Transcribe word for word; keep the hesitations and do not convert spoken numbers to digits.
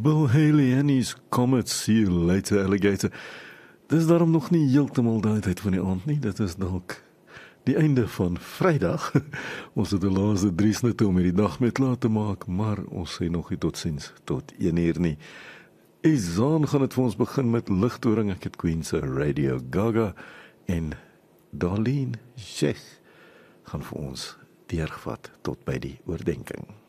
Bill Haley en his Comet, See You Later Alligator. Dis daarom nog nie heeltemal daai tyd van die aand nie, dit is dalk die einde van Vrydag. Ons het die laaste drie snitte om hierdie dag met klaar te maak, maar ons sê nog nie totsiens tot een uur nie. Izaan gaan het vir ons begin met Ligtoring, ek het Queen se Radio Gaga en Darlene Sheikh gaan vir ons deurgevat tot by die oordenking.